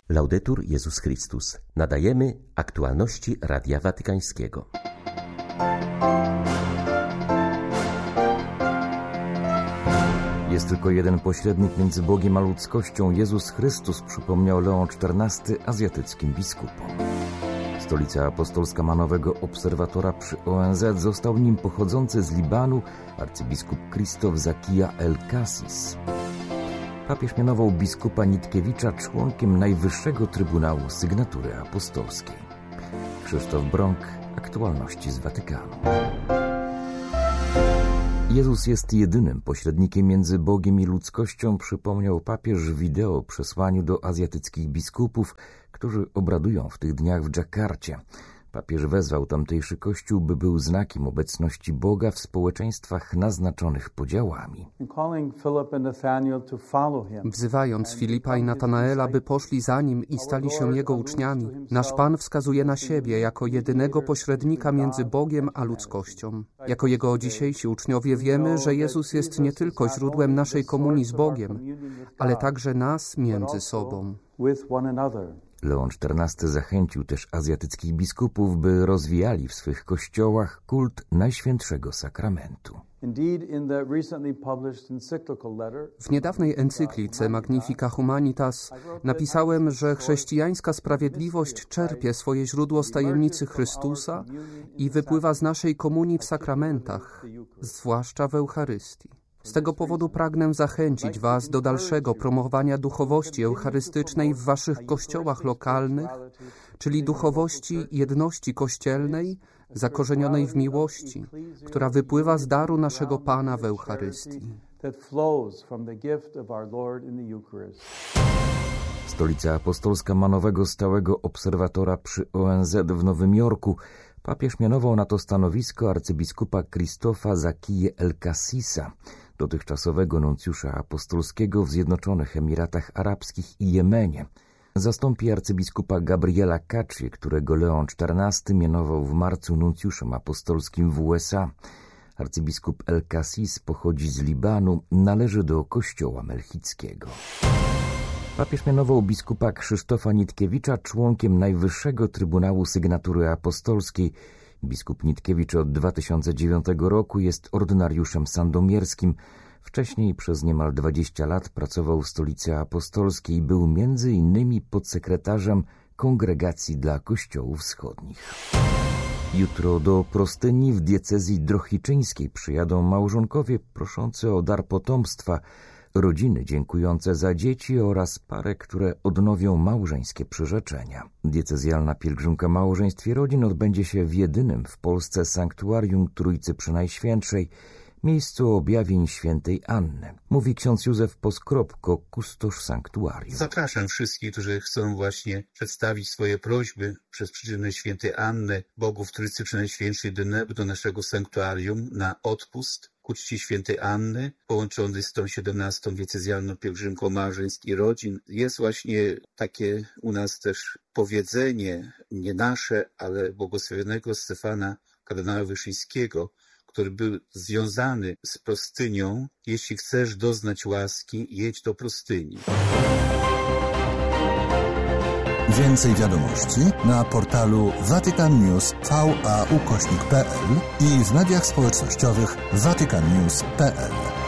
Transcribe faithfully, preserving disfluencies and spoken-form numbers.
Laudetur Jezus Chrystus. Nadajemy aktualności Radia Watykańskiego. Jest tylko jeden pośrednik między Bogiem a ludzkością, Jezus Chrystus, przypomniał Leon czternasty azjatyckim biskupom. Stolica apostolska ma nowego obserwatora przy O N Z. Został nim pochodzący z Libanu arcybiskup Krzysztof Zakija El-Kassis. Papież mianował biskupa Nitkiewicza członkiem Najwyższego Trybunału Sygnatury Apostolskiej. Krzysztof Brąk, aktualności z Watykanu. Jezus jest jedynym pośrednikiem między Bogiem i ludzkością, przypomniał papież w wideo przesłaniu do azjatyckich biskupów, którzy obradują w tych dniach w Dżakarcie. Papież wezwał tamtejszy kościół, by był znakiem obecności Boga w społeczeństwach naznaczonych podziałami. Wzywając Filipa i Natanaela, by poszli za nim i stali się jego uczniami, nasz Pan wskazuje na siebie jako jedynego pośrednika między Bogiem a ludzkością. Jako jego dzisiejsi uczniowie wiemy, że Jezus jest nie tylko źródłem naszej komunii z Bogiem, ale także nas między sobą. Leon czternasty zachęcił też azjatyckich biskupów, by rozwijali w swych kościołach kult Najświętszego Sakramentu. W niedawnej encyklice Magnifica Humanitas napisałem, że chrześcijańska sprawiedliwość czerpie swoje źródło z tajemnicy Chrystusa i wypływa z naszej komunii w sakramentach, zwłaszcza w Eucharystii. Z tego powodu pragnę zachęcić Was do dalszego promowania duchowości eucharystycznej w Waszych kościołach lokalnych, czyli duchowości jedności kościelnej, zakorzenionej w miłości, która wypływa z daru naszego Pana w Eucharystii. Stolica apostolska ma nowego stałego obserwatora przy O N Z w Nowym Jorku. Papież mianował na to stanowisko arcybiskupa Krzysztofa Zakiję El-Kassisa, dotychczasowego nuncjusza apostolskiego w Zjednoczonych Emiratach Arabskich i Jemenie. Zastąpi arcybiskupa Gabriela Kaczy, którego Leon czternasty mianował w marcu nuncjuszem apostolskim w U S A. Arcybiskup El-Kassis pochodzi z Libanu, należy do kościoła melchickiego. Papież mianował biskupa Krzysztofa Nitkiewicza członkiem Najwyższego Trybunału Sygnatury Apostolskiej. Biskup Nitkiewicz od dwa tysiące dziewiątego roku jest ordynariuszem sandomierskim. Wcześniej przez niemal dwadzieścia lat pracował w Stolicy Apostolskiej. Był między innymi podsekretarzem Kongregacji dla Kościołów Wschodnich. Jutro do Prostyni w diecezji drohiczyńskiej przyjadą małżonkowie proszący o dar potomstwa, rodziny dziękujące za dzieci oraz pary, które odnowią małżeńskie przyrzeczenia. Diecezjalna pielgrzymka małżeństw i rodzin odbędzie się w jedynym w Polsce sanktuarium Trójcy Przenajświętszej, miejscu objawień świętej Anny. Mówi ksiądz Józef Poskropko, kustosz sanktuarium. Zapraszam wszystkich, którzy chcą właśnie przedstawić swoje prośby przez przyczynę świętej Anny, bogów Trójcy Przenajświętszej do naszego sanktuarium na odpust ku czci świętej Anny, połączony z tą siedemnastą diecezjalną pielgrzymką małżeństw i rodzin. Jest właśnie takie u nas też powiedzenie, nie nasze, ale błogosławionego Stefana kardynała Wyszyńskiego, który był związany z Prostynią: jeśli chcesz doznać łaski, jedź do Prostyni. Więcej wiadomości na portalu Vatican News V A ukośnik P L i w mediach społecznościowych vatican news kropka p l.